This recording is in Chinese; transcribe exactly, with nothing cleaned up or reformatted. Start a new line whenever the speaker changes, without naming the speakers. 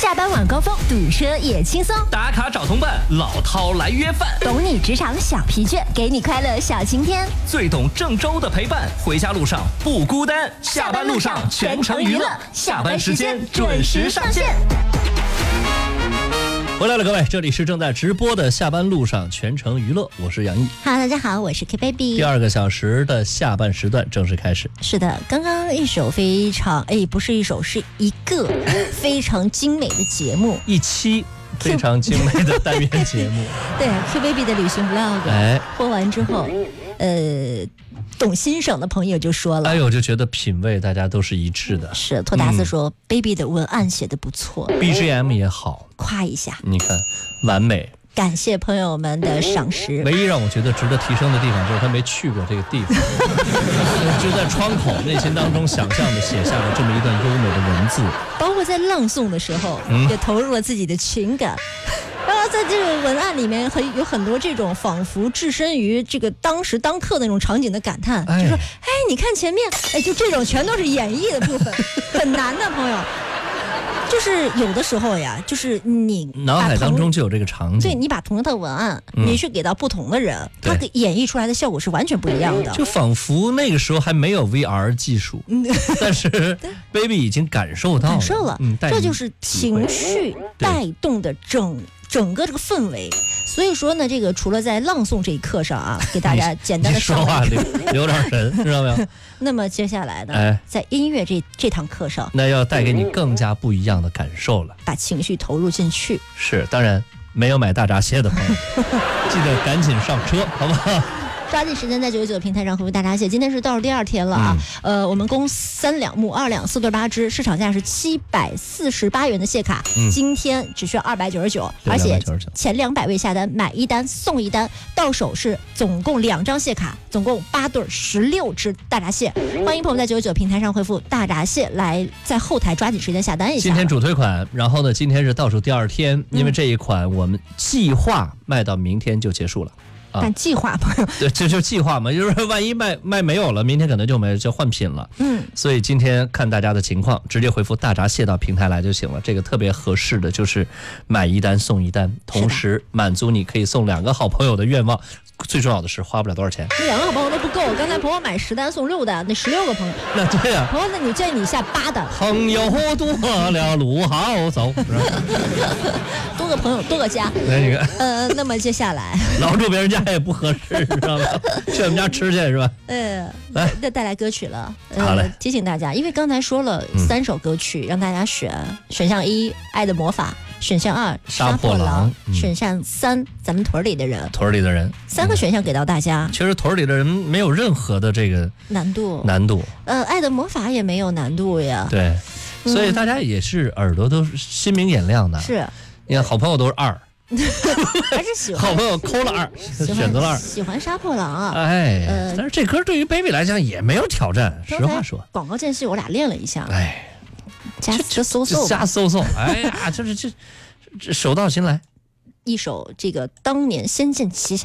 下班晚高峰堵车也轻松，
打卡找同伴，老饕来约饭，
懂你职场小疲倦，给你快乐小晴天，
最懂郑州的陪伴，回家路上不孤单，下班路上全程娱乐，下班时间准时上线。回来了，各位，这里是正在直播的下班路上全程娱乐，我是杨毅。
Hello， 大家好，我是 K Baby。
第二个小时的下半时段正式开始。
是的，刚刚一首非常哎，不是一首，是一个非常精美的节目，
一期非常精美的单元节目。
对 ，K Baby 的旅行 vlog，
哎，
播完之后，呃。懂欣赏的朋友就说了，
哎呦，就觉得品味大家都是一致的。
是，托达斯说、嗯、Baby 的文案写得不错
，B G M 也好，
夸一下。
你看，完美。
感谢朋友们的赏识。
唯一让我觉得值得提升的地方就是他没去过这个地方，就在窗口内心当中想象的写下了这么一段优美的文字，
包括在朗诵的时候、嗯、也投入了自己的情感。然后在这个文案里面很有很多这种仿佛置身于这个当时当刻那种场景的感叹，哎、就说哎你看前面，哎就这种全都是演绎的部分，很难的朋友。就是有的时候呀，就是你
脑海当中就有这个场景，
对，你把同样的文案、嗯、你去给到不同的人，他给演绎出来的效果是完全不一样的。
就仿佛那个时候还没有 V R 技术，但是 Baby 已经感受到了，
感受了、
嗯、
这就是情绪带动的整整个这个氛围。所以说呢，这个除了在朗诵这一课上啊，给大家简单的
说话留留点神，知道没有？
那么接下来呢，
哎、
在音乐这这堂课上，
那要带给你更加不一样的感受了，
把情绪投入进去。
是，当然没有买大闸蟹的朋友，记得赶紧上车，好不好？
抓紧时间在九九九平台上回复大闸蟹，今天是倒数第二天了啊！嗯、呃，我们共三两木二两四对八只，市场价是七百四十八元的蟹卡，嗯、今天只需要二百九十九，而且前两百位下单买一单送一单，到手是总共两张蟹卡，总共八对十六只大闸蟹。欢迎朋友在九九九平台上回复大闸蟹，来在后台抓紧时间下单一下。
今天主推款，然后呢，今天是倒数第二天，因为这一款我们计划卖到明天就结束了。
但计划朋友，
对，这就计划嘛，就是万一卖卖没有了，明天可能就没就换品了。嗯，所以今天看大家的情况，直接回复大闸蟹到平台来就行了。这个特别合适的就是买一单送一单，同时满足你可以送两个好朋友的愿望。最重要的是花不了多少钱，
那两个好朋友都不够。刚才朋友买十单送六单，那十六个朋友，
那对呀、啊，
朋友，那你建议你下八单。
朋友多了路好走，
多个朋友多个家。
那你看，
呃，那么接下来
老住别人家也不合适，知道吗？去我们家吃去是吧？
呃，来，再带来歌曲了。
呃、好嘞，
提醒大家，因为刚才说了三首歌曲，嗯、让大家选。选项一，《爱的魔法》。选项二，
杀破狼；
嗯、选项三，咱们屯里的人。
屯里的人，
三个选项给到大家。
嗯、其实屯里的人没有任何的这个
难度，
难度。
呃，爱的魔法也没有难度呀。
对，所以大家也是耳朵都是心明眼亮的。
是，
你看好朋友都是二，
还是喜欢
好朋友抠了二，选择了二，
喜欢杀破狼啊。
哎，呃、但是这歌对于 Baby 来讲也没有挑战，实话说。
广告间隙我俩练了一下。
哎。
加搜搜，
加搜搜，哎呀，就是这这手到擒来，
一首这个当年《仙剑奇侠》